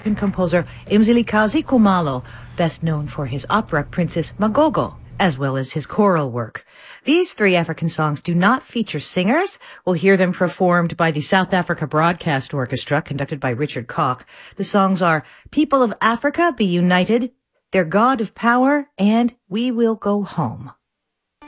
African composer Mzilikazi Khumalo, best known for his opera Princess Magogo, as well as his choral work. These 3 African songs do not feature singers. We'll hear them performed by the South Africa Broadcast Orchestra, conducted by Richard Koch. The songs are People of Africa, Be United, Their God of Power, and We Will Go Home.